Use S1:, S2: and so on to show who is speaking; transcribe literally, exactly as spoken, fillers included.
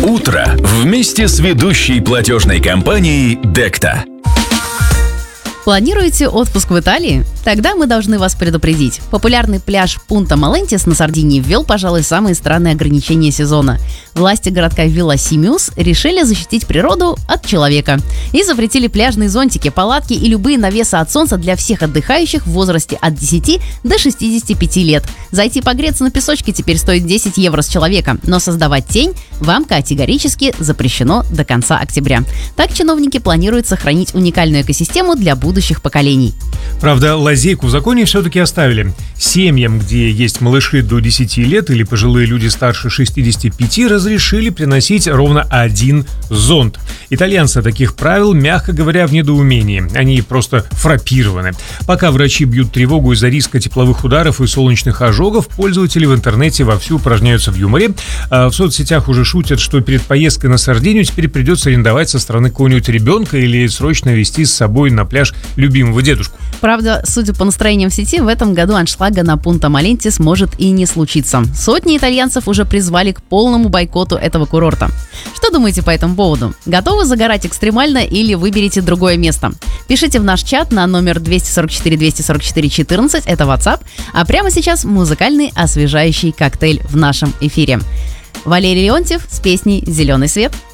S1: Утро вместе с ведущей платежной компанией Декта.
S2: Планируете отпуск в Италии? Тогда мы должны вас предупредить. Популярный пляж Пунта Малентис на Сардинии ввел, пожалуй, самые странные ограничения сезона. Власти городка Вилла Симиус решили защитить природу от человека и запретили пляжные зонтики, палатки и любые навесы от солнца для всех отдыхающих в возрасте от десяти до шестидесяти пяти лет. Зайти погреться на песочке теперь стоит десять евро с человека, но создавать тень вам категорически запрещено до конца октября. Так чиновники планируют сохранить уникальную экосистему для будущих поколений.
S3: Правда, лазейку в законе все-таки оставили. Семьям, где есть малыши до десяти лет или пожилые люди старше шестидесяти пяти, разрешили приносить ровно один зонт. Итальянцы от таких правил, мягко говоря, в недоумении. Они просто фрапированы. Пока врачи бьют тревогу из-за риска тепловых ударов и солнечных ожогов, пользователи в интернете вовсю упражняются в юморе. А в соцсетях уже шутят, что перед поездкой на Сардинию теперь придется арендовать со стороны какого-нибудь ребенка или срочно везти с собой на пляж любимого дедушку.
S2: Правда, судя по настроениям в сети, в этом году аншлага на Пунта Малентис может и не случиться. Сотни итальянцев уже призвали к полному бойкоту этого курорта. Что думаете по этому поводу? Готовы загорать экстремально или выберите другое место? Пишите в наш чат на номер двести сорок четыре двести сорок четыре четырнадцать, это WhatsApp, а прямо сейчас музыкальный освежающий коктейль в нашем эфире. Валерий Леонтьев с песней «Зеленый свет».